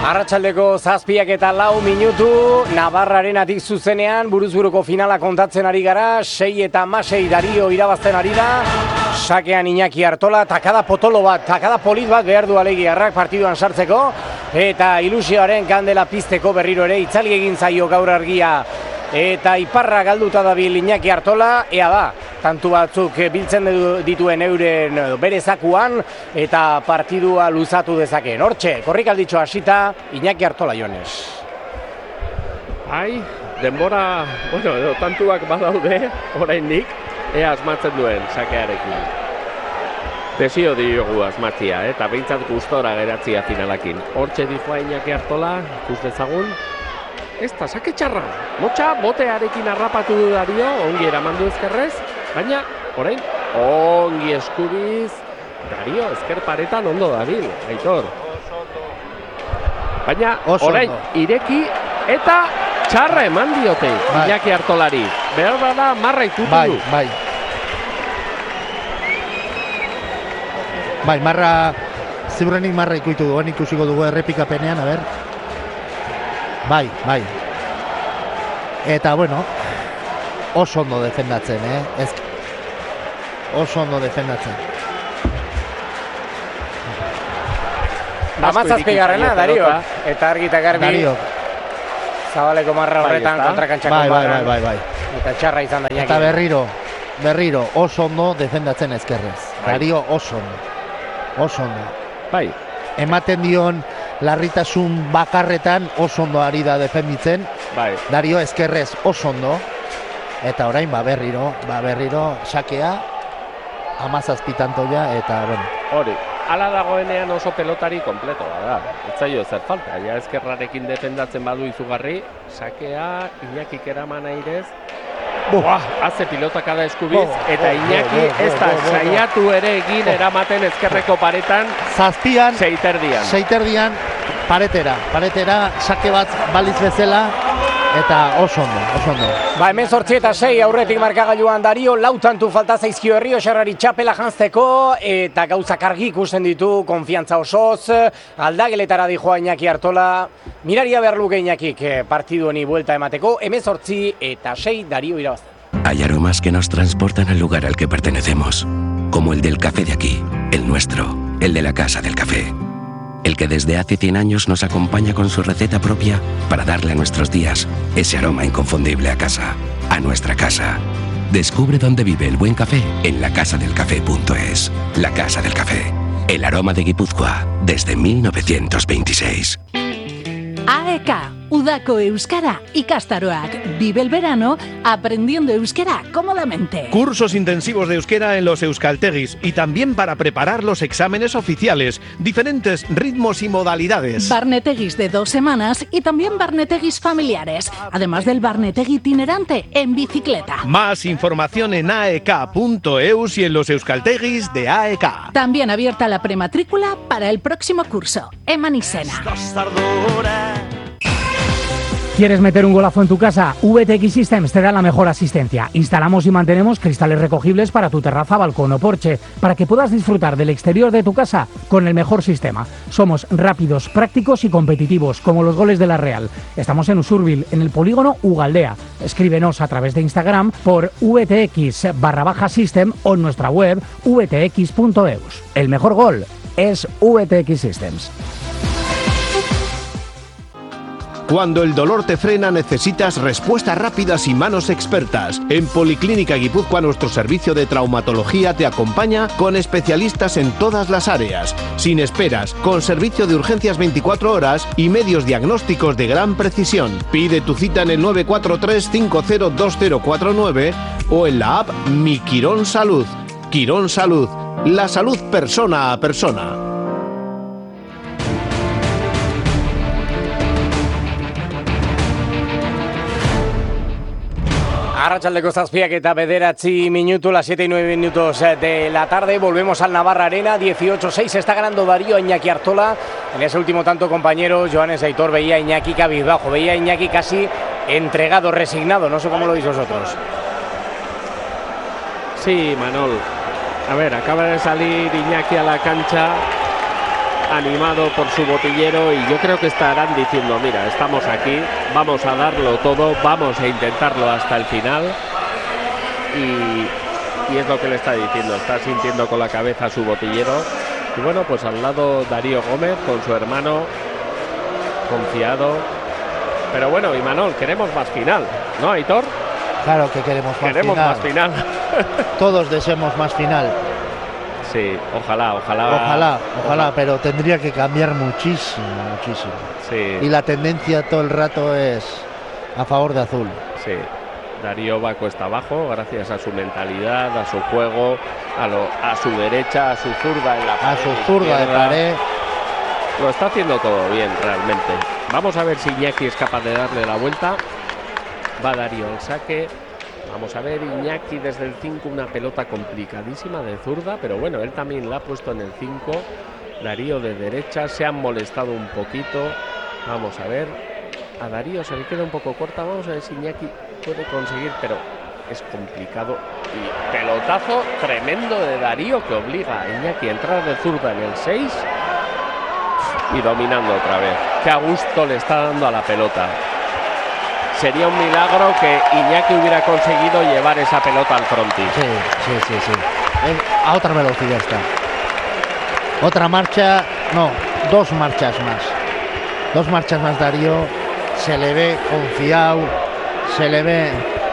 Arratsaldeko 7:04 Navarrarenatik zuzenean buruzburuko finala kontatzen ari gara. 6-6 Dario irabazten ari da. Sakean Iñaki Artola, takada potolo bat, takada polit bat behar du Alegiarrak partiduan sartzeko. Eta ilusioaren kandela pizteko berriro ere itzali egin zaio gaur argia. Eta iparra galduta dabil Iñaki Artola, ea da. Tantu batzuk biltzen dituen euren bere zakuan eta partidua luzatu dezakeen. Hortxe, korrikalditxo hasita Iñaki Artola Jones. Denbora, tantuak badaude oraindik, ea asmatzen duen sakearekin. Desio diogu asmatzia, eta behintzat gustora geratzia finalakin. Hortxe dijoa Iñaki Artola, ikus dezagun. Ez da, sake txarra. Motxa, botearekin harrapatu du Dario, ongi eramandu ezkerrez. Baina, orain, ongi eskubiz, Dario, ezker paretan ondo dabil, Aitor. Baina, orain, ireki eta txarra eman diote, Iñaki Artolari. Behar da, marra ikutu du. Bai, marra, ziurrenik marra ikutu du, ikusiko dugu errepikapenean, a ber. Bai. Eta, bueno, oso ondo defendatzen, oso ondo defendatzen. Amazazpigarrena, Dario. Eta argita garbi. Dario. Zabaleko marra horretan kontrakantxako marra. Bai. Eta txarra izan da. Eta berriro, oso ondo defendatzen ezkerrez. Dario oso ondo. Bai. Ematen dion larritasun bakarretan oso ondo ari da defenditzen. Bai. Dario ezkerrez oso ondo. Eta orain, berriro sakea, 17 tantoia, eta, bueno. Hori, ala dagoenean oso pelotari kompleto da. Ez zaio zer falta, ja ezkerrarekin defendatzen badu izugarri, sakea, Iñakik eraman airez, haze pilotakada eskubiz, eta Iñaki ez da saiatu ere egin eramaten ezkerreko paretan, seiterdian, paretera, sake bat baliz bezala, eta oso ondo. 18-6 aurretik markagailuan Dario, lautantu falta zaizkio Herrio Xarrari txapela jantzeko, eta gauzak argi ikusten ditu, konfiantza osoz, aldageletara dijoa Iñaki Artola, miraria behar luke Iñakik partidu honi buelta emateko, 18-6 Dario irabazten. Hay aromas que nos transportan al lugar al que pertenecemos, como el del café de aquí, el nuestro, el de la Casa del Café. El que desde hace 100 años nos acompaña con su receta propia para darle a nuestros días ese aroma inconfundible a casa, a nuestra casa. Descubre dónde vive el buen café en lacasadelcafé.es. La Casa del Café, el aroma de Guipúzcoa desde 1926. AEK, Udako Euskara ikastaroak. Vive el verano aprendiendo euskera cómodamente. Cursos intensivos de euskera en los euskaltegis y también para preparar los exámenes oficiales. Diferentes ritmos y modalidades. Barnetegis de 2 semanas y también barnetegis familiares. Además del barnetegi itinerante en bicicleta. Más información en aek.eus y en los euskaltegis de AEK. También abierta la prematrícula para el próximo curso. Emanisena. ¿Quieres meter un golazo en tu casa? VTX Systems te da la mejor asistencia. Instalamos y mantenemos cristales recogibles para tu terraza, balcón o porche, para que puedas disfrutar del exterior de tu casa con el mejor sistema. Somos rápidos, prácticos y competitivos, como los goles de la Real. Estamos en Usurbil, en el polígono Ugaldea. Escríbenos a través de Instagram por VTX_System o en nuestra web vtx.eus. El mejor gol es VTX Systems. Cuando el dolor te frena, necesitas respuestas rápidas y manos expertas. En Policlínica Guipúzcoa, nuestro servicio de traumatología te acompaña con especialistas en todas las áreas, sin esperas, con servicio de urgencias 24 horas y medios diagnósticos de gran precisión. Pide tu cita en el 943-502049 o en la app Mi Quirón Salud. Quirón Salud, la salud persona a persona. Arratsaldeko 7:09 las 7 y 9 minutos de la tarde. Volvemos al Navarra Arena, 18-6. Está ganando Dario a Iñaki Artola. En ese último tanto, compañeros, Joanes Aitor veía a Iñaki cabizbajo, veía a Iñaki casi entregado, resignado. No sé cómo lo veis vosotros. Sí, Manol. A ver, acaba de salir Iñaki a la cancha animado por su botillero, y yo creo que estarán diciendo, mira, estamos aquí, vamos a darlo todo, vamos a intentarlo hasta el final, y es lo que le está diciendo, está sintiendo con la cabeza a su botillero. Y bueno, pues al lado Darío Gómez con su hermano, confiado. Pero bueno, Imanol, queremos más final, ¿no, Aitor? Claro que queremos más final. Todos deseamos más final. Sí, ojalá, pero tendría que cambiar muchísimo. Sí. Y la tendencia todo el rato es a favor de azul. Sí, Darío va cuesta abajo gracias a su mentalidad, a su juego, a su derecha, a su zurda en la pared. A su zurda de pared. Lo está haciendo todo bien, realmente. Vamos a ver si Iñaki es capaz de darle la vuelta. Va Darío al saque. Vamos a ver, Iñaki desde el 5, una pelota complicadísima de zurda, pero bueno, él también la ha puesto en el 5. Darío de derecha, se han molestado un poquito. Vamos a ver, a Darío se le queda un poco corta. Vamos a ver si Iñaki puede conseguir, pero es complicado. Y pelotazo tremendo de Darío que obliga a Iñaki a entrar de zurda en el 6 y dominando otra vez. Qué a gusto le está dando a la pelota. Sería un milagro que Iñaki hubiera conseguido llevar esa pelota al frontis. Sí. A otra velocidad está. Otra marcha, no, 2 marchas más. 2 marchas más Darío. Se le ve confiado, se le ve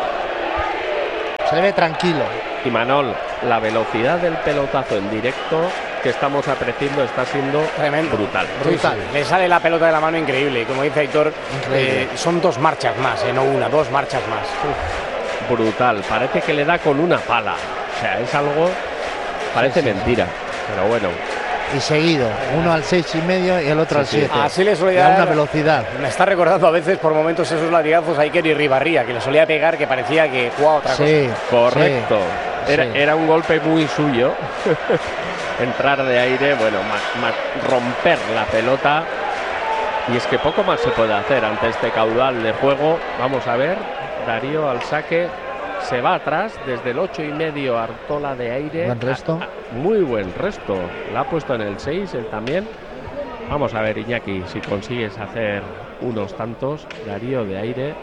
tranquilo. Y Manol, la velocidad del pelotazo en directo que estamos apreciando está siendo tremendo, brutal. Sí. Le sale la pelota de la mano increíble. Como dice Aitor, son 2 marchas más, no una, 2 marchas más. Brutal, parece que le da con una pala. O sea, es algo, parece mentira, pero bueno. Y seguido, uno al 6,5 y el otro al 7. Así le solía dar una velocidad. Me está recordando a veces por momentos esos latigazos a Iker Ribarría, que le solía pegar, que parecía que jugaba otra cosa. Correcto. Era un golpe muy suyo. Entrar de aire, bueno, romper la pelota. Y es que poco más se puede hacer ante este caudal de juego. Vamos a ver, Darío al saque. Se va atrás desde el 8,5, Artola de aire. Buen resto. Muy buen resto. La ha puesto en el 6, él también. Vamos a ver, Iñaki, si consigues hacer unos tantos. Darío de aire.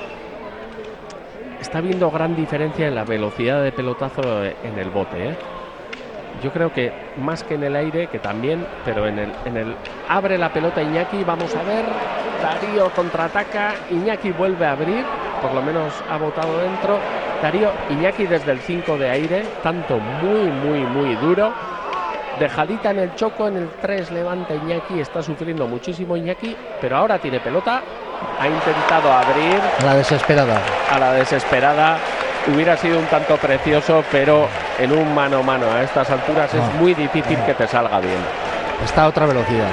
Está viendo gran diferencia en la velocidad de pelotazo en el bote, ¿eh? Yo creo que más que en el aire, que también, pero en el abre la pelota Iñaki. Vamos a ver, Darío contraataca, Iñaki vuelve a abrir, por lo menos ha botado dentro. Darío, Iñaki desde el 5 de aire, tanto muy duro. Dejadita en el choco, en el 3 levanta Iñaki, está sufriendo muchísimo Iñaki, pero ahora tiene pelota, ha intentado abrir. A la desesperada. Hubiera sido un tanto precioso, pero en un mano a mano a estas alturas es muy difícil que te salga bien. Está a otra velocidad.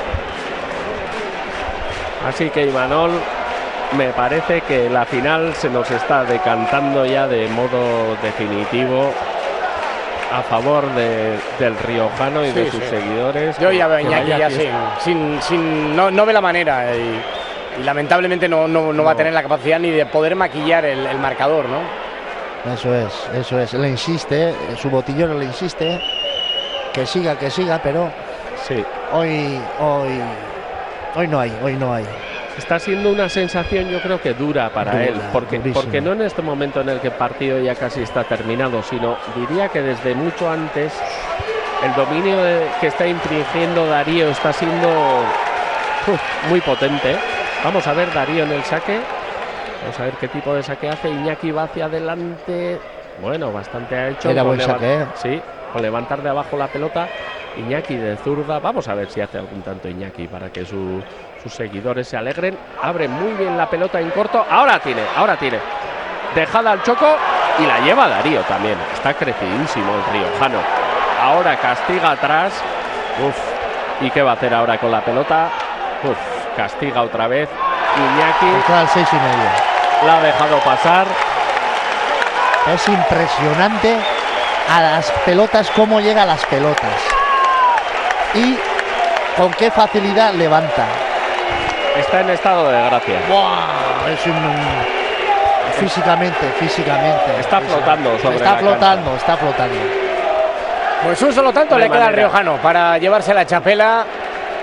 Así que, Imanol, me parece que la final se nos está decantando ya de modo definitivo a favor del riojano y de sus seguidores. Yo ya veo a Iñaki ya no ve la manera y lamentablemente no va a tener la capacidad ni de poder maquillar el marcador, ¿no? Eso es. Le insiste, su botillero le insiste que siga, pero sí. Hoy no hay. Está siendo una sensación, yo creo que dura para él, porque no en este momento en el que el partido ya casi está terminado, sino diría que desde mucho antes el dominio que está infringiendo Darío está siendo muy potente. Vamos a ver Darío en el saque. Vamos a ver qué tipo de saque hace. Iñaki va hacia adelante. Bueno, bastante ha hecho. Era buen saque. Sí, con levantar de abajo la pelota. Iñaki de zurda. Vamos a ver si hace algún tanto Iñaki para que sus seguidores se alegren. Abre muy bien la pelota en corto. Ahora tiene. Dejada al choco y la lleva Darío también. Está crecidísimo el riojano. Ahora castiga atrás. ¿Y qué va a hacer ahora con la pelota? Castiga otra vez. Iñaki. Está al 6,5. La ha dejado pasar. Es impresionante a las pelotas, cómo llega a las pelotas y con qué facilidad levanta. Está en estado de gracia. ¡Wow! Físicamente. Está flotando sobre está flotando. Pues un solo tanto le queda al riojano para llevarse la chapela.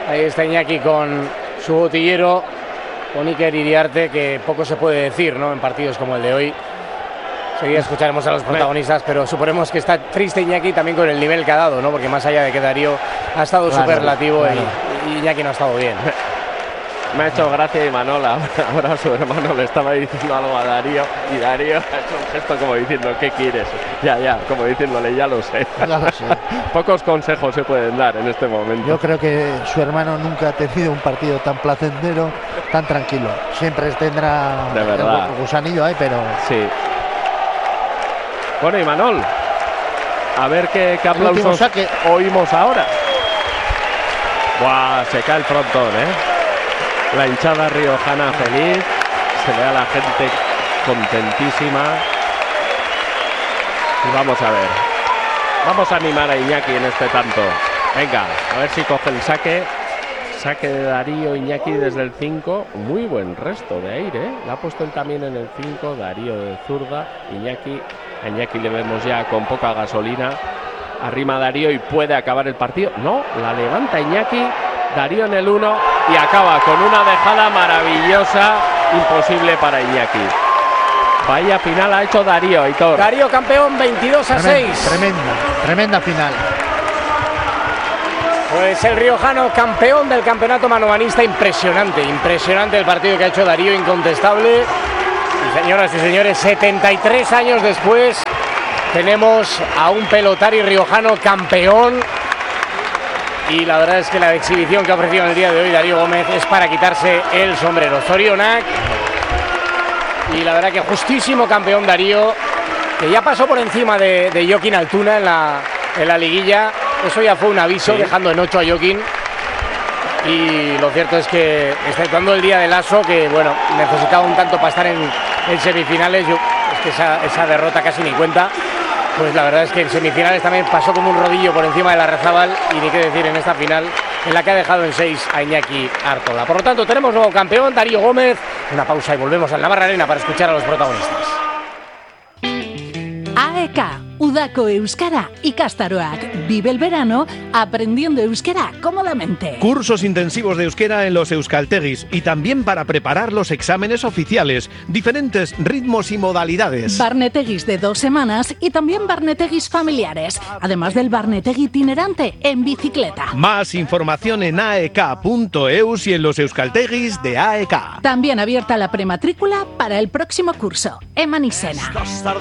Ahí está Iñaki con su botillero, con Iker Iriarte, que poco se puede decir, ¿no?, en partidos como el de hoy. Seguida escucharemos a los protagonistas, pero suponemos que está triste Iñaki también con el nivel que ha dado, ¿no?, porque más allá de que Darío ha estado superlativo, y Iñaki no ha estado bien. Me ha hecho gracia Imanol, ahora su hermano le estaba diciendo algo a Darío y Darío ha hecho un gesto como diciendo, ¿qué quieres? Ya, como diciéndole, ya lo sé. Ya lo sé. Pocos consejos se pueden dar en este momento. Yo creo que su hermano nunca ha tenido un partido tan placentero, tan tranquilo. Siempre tendrá de verdad el gusanillo ahí, pero... Sí. Bueno, Imanol, a ver qué aplausos oímos ahora. ¡Buah! Se cae el frontón, La hinchada riojana feliz, se ve a la gente contentísima. Y vamos a ver, vamos a animar a Iñaki en este tanto. Venga, a ver si coge el saque. Saque de Darío, Iñaki desde el 5. Muy buen resto de aire, La ha puesto él también en el 5, Darío de zurda. A Iñaki le vemos ya con poca gasolina. Arrima Darío y puede acabar el partido. No, la levanta Iñaki. Darío en el 1 y acaba con una dejada maravillosa, imposible para Iñaki. Vaya final ha hecho Darío, Aitor. Darío campeón 22-6. Tremenda final. Pues el riojano campeón del campeonato manomanista, impresionante el partido que ha hecho Darío, incontestable. Y señoras y señores, 73 años después tenemos a un pelotari riojano campeón. Y la verdad es que la exhibición que ha ofrecido en el día de hoy Darío Gómez es para quitarse el sombrero. Zorionak. Y la verdad que justísimo campeón Darío, que ya pasó por encima de Jokin Altuna en la liguilla. Eso ya fue un aviso, dejando en 8 a Jokin. Y lo cierto es que, exceptuando el día de Lasso, que bueno, necesitaba un tanto para estar en semifinales, es que esa derrota casi ni cuenta. Pues la verdad es que en semifinales también pasó como un rodillo por encima de Larrazábal, y ni qué decir en esta final, en la que ha dejado en 6 a Iñaki Artola. Por lo tanto, tenemos nuevo campeón, Darío Gómez. Una pausa y volvemos al Navarra Arena para escuchar a los protagonistas. AEK, Udako Euskara ikastaroak. Vive el verano aprendiendo euskera cómodamente. Cursos intensivos de euskera en los euskaltegis y también para preparar los exámenes oficiales. Diferentes ritmos y modalidades. Barnetegis de 2 semanas y también barnetegis familiares. Además del barnetegi itinerante en bicicleta. Más información en aek.eus y en los euskaltegis de AEK. También abierta la prematrícula para el próximo curso. Eman izena.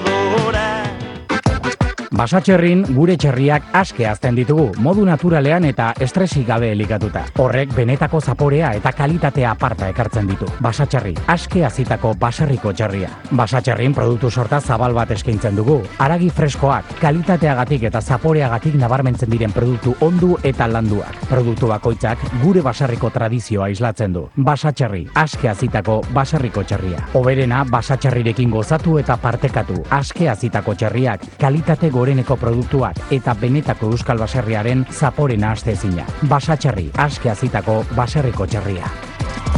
Basatxerrin gure txerriak aske hazten ditugu, modu naturalean eta estresik gabe elikatuta. Horrek benetako zaporea eta kalitatea aparta ekartzen ditu. Basatxerri, aske hazitako baserriko txerria. Basatxerrin produktu sorta zabal bat eskaintzen dugu. Haragi freskoak, kalitateagatik eta zaporeagatik nabarmentzen diren produktu ondu eta landuak. Produktu bakoitzak gure baserriko tradizioa islatzen du. Basatxerri, aske hazitako baserriko txerria. Hoberena basatxerrirekin gozatu eta partekatu. Aske hazitako txerriak, kalitate goreneko produktuak eta benetako euskal baserriaren zaporena astezina. Basatxerri, aske hazitako baserriko txerria.